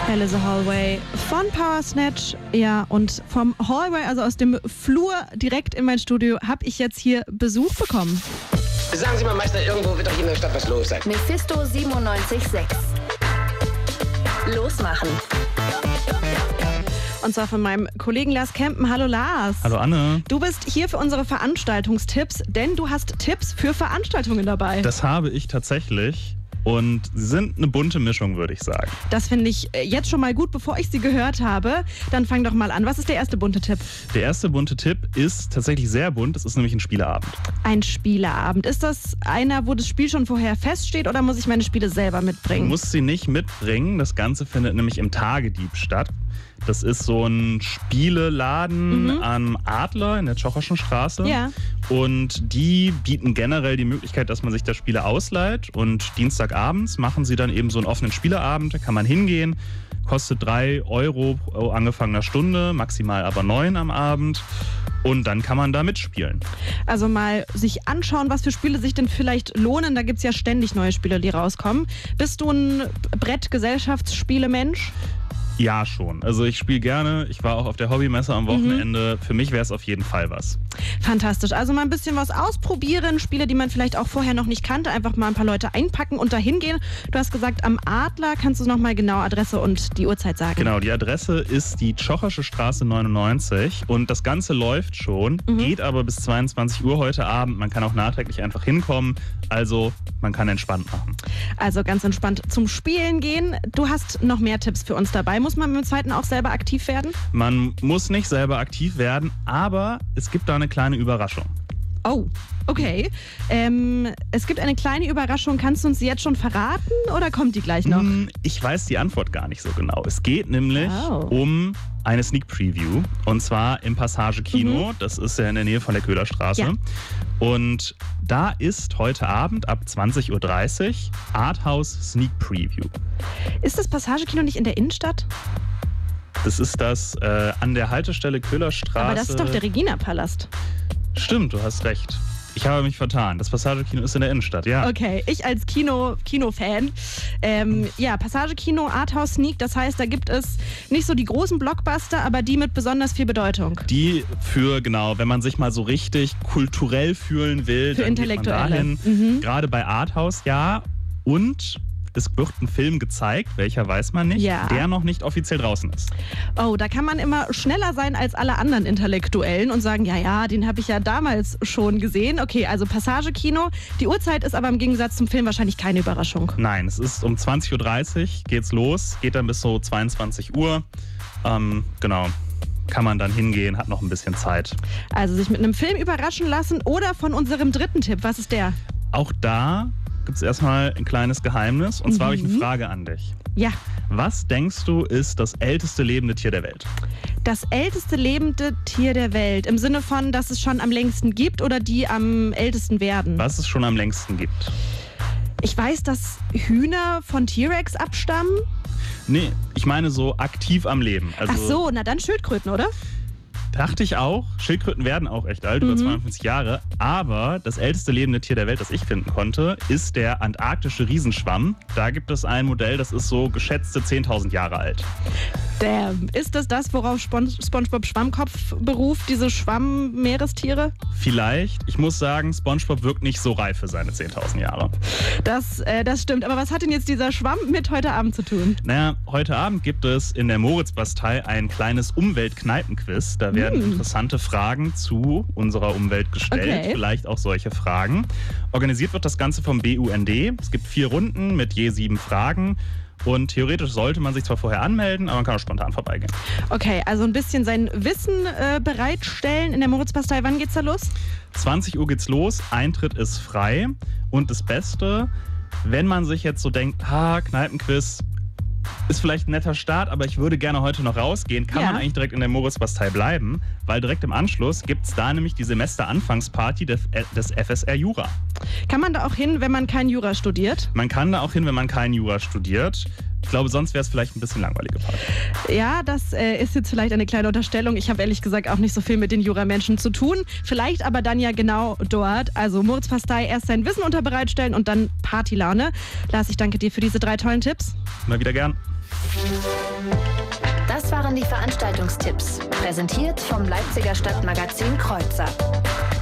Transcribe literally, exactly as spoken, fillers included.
Hell is a Hallway von Power Snatch. Ja, und vom Hallway, also aus dem Flur direkt in mein Studio, habe ich jetzt hier Besuch bekommen. Sagen Sie mal, Meister, irgendwo wird doch hier in der Stadt was los sein. Mephisto siebenundneunzig Komma sechs. Losmachen. Und zwar von meinem Kollegen Lars Kempen. Hallo Lars. Hallo Anne. Du bist hier für unsere Veranstaltungstipps, denn du hast Tipps für Veranstaltungen dabei. Das habe ich tatsächlich. Und sie sind eine bunte Mischung, würde ich sagen. Das finde ich jetzt schon mal gut, bevor ich sie gehört habe. Dann fang doch mal an. Was ist der erste bunte Tipp? Der erste bunte Tipp ist tatsächlich sehr bunt. Es ist nämlich ein Spieleabend. Ein Spieleabend. Ist das einer, wo das Spiel schon vorher feststeht oder muss ich meine Spiele selber mitbringen? Du musst sie nicht mitbringen. Das Ganze findet nämlich im Tagedieb statt. Das ist so ein Spieleladen mhm. am Adler in der Tschocherschen Straße. Ja. Und die bieten generell die Möglichkeit, dass man sich da Spiele ausleiht. Und Dienstagabends machen sie dann eben so einen offenen Spieleabend. Da kann man hingehen. Kostet drei Euro pro angefangener Stunde, maximal aber neun am Abend. Und dann kann man da mitspielen. Also mal sich anschauen, was für Spiele sich denn vielleicht lohnen. Da gibt es ja ständig neue Spiele, die rauskommen. Bist du ein Brett-Gesellschaftsspiele-Mensch? Ja, schon. Also ich spiele gerne. Ich war auch auf der Hobbymesse am Wochenende. Mhm. Für mich wäre es auf jeden Fall was. Fantastisch. Also mal ein bisschen was ausprobieren. Spiele, die man vielleicht auch vorher noch nicht kannte. Einfach mal ein paar Leute einpacken und dahin gehen. Du hast gesagt, am Adler. Kannst du nochmal genau Adresse und die Uhrzeit sagen? Genau, die Adresse ist die Tschochersche Straße neunundneunzig. Und das Ganze läuft schon. Mhm. Geht aber bis zweiundzwanzig Uhr heute Abend. Man kann auch nachträglich einfach hinkommen. Also man kann entspannt machen. Also ganz entspannt zum Spielen gehen. Du hast noch mehr Tipps für uns dabei. Muss man mit dem zweiten auch selber aktiv werden? Man muss nicht selber aktiv werden, aber es gibt da eine kleine Überraschung. Oh, okay. Ähm, es gibt eine kleine Überraschung. Kannst du uns die jetzt schon verraten oder kommt die gleich noch? Ich weiß die Antwort gar nicht so genau. Es geht nämlich oh. um eine Sneak Preview und zwar im Passage Kino. Mhm. Das ist ja in der Nähe von der Köhlerstraße. Ja. Und da ist heute Abend ab zwanzig Uhr dreißig Arthouse Sneak Preview. Ist das Passage Kino nicht in der Innenstadt? Das ist das äh, an der Haltestelle Köhlerstraße. Aber das ist doch der Regina-Palast. Stimmt, du hast recht. Ich habe mich vertan. Das Passage-Kino ist in der Innenstadt, ja. Okay, ich als Kino, Kino-Fan. Ähm, ja, Passage-Kino, Arthouse Sneak, das heißt, da gibt es nicht so die großen Blockbuster, aber die mit besonders viel Bedeutung. Die für, genau, wenn man sich mal so richtig kulturell fühlen will, für dann Intellektuelle. Geht man dahin. Mhm. Gerade bei Arthouse, ja. Und es wird ein Film gezeigt, welcher weiß man nicht, ja. der noch nicht offiziell draußen ist. Oh, da kann man immer schneller sein als alle anderen Intellektuellen und sagen, ja, ja, den habe ich ja damals schon gesehen. Okay, also Passage-Kino. Die Uhrzeit ist aber im Gegensatz zum Film wahrscheinlich keine Überraschung. Nein, es ist um zwanzig Uhr dreißig geht's los, geht dann bis so zweiundzwanzig Uhr. Ähm, genau. Kann man dann hingehen, hat noch ein bisschen Zeit. Also sich mit einem Film überraschen lassen oder von unserem dritten Tipp. Was ist der? Auch da gibt es erstmal ein kleines Geheimnis. Und zwar mhm. habe ich eine Frage an dich. Ja. Was denkst du, ist das älteste lebende Tier der Welt? Das älteste lebende Tier der Welt. Im Sinne von, dass es schon am längsten gibt oder die am ältesten werden? Was es schon am längsten gibt. Ich weiß, dass Hühner von T-Rex abstammen. Nee, ich meine so aktiv am Leben. Also, ach so, na dann Schildkröten, oder? Dachte ich auch. Schildkröten werden auch echt alt, mhm. über zweiundfünfzig Jahre. Aber das älteste lebende Tier der Welt, das ich finden konnte, ist der antarktische Riesenschwamm. Da gibt es ein Modell, das ist so geschätzte zehntausend Jahre alt. Damn. Ist das das, worauf Spon- SpongeBob Schwammkopf beruft, diese Schwammmeerestiere? Vielleicht. Ich muss sagen, SpongeBob wirkt nicht so reif für seine zehntausend Jahre. Das, äh, das stimmt. Aber was hat denn jetzt dieser Schwamm mit heute Abend zu tun? Naja, heute Abend gibt es in der Moritzbastei ein kleines Umweltkneipenquiz. Da werden hm. interessante Fragen zu unserer Umwelt gestellt. Okay. Vielleicht auch solche Fragen. Organisiert wird das Ganze vom B U N D. Es gibt vier Runden mit je sieben Fragen. Und theoretisch sollte man sich zwar vorher anmelden, aber man kann auch spontan vorbeigehen. Okay, also ein bisschen sein Wissen äh, bereitstellen in der Moritzbastei. Wann geht's da los? zwanzig Uhr geht's los, Eintritt ist frei. Und das Beste, wenn man sich jetzt so denkt, ha, Kneipenquiz, ist vielleicht ein netter Start, aber ich würde gerne heute noch rausgehen, kann ja. man eigentlich direkt in der Moritzbastei bleiben, weil direkt im Anschluss gibt es da nämlich die Semesteranfangsparty des, des F S R Jura. Kann man da auch hin, wenn man kein Jura studiert? Man kann da auch hin, wenn man kein Jura studiert. Ich glaube, sonst wäre es vielleicht ein bisschen langweilige Party. Ja, das äh, ist jetzt vielleicht eine kleine Unterstellung. Ich habe ehrlich gesagt auch nicht so viel mit den Juramenschen zu tun. Vielleicht aber dann ja genau dort. Also Moritzbastei, erst sein Wissen unter bereitstellen und dann Partylaune. Lars, ich danke dir für diese drei tollen Tipps. Mal wieder gern. Das waren die Veranstaltungstipps, präsentiert vom Leipziger Stadtmagazin Kreuzer.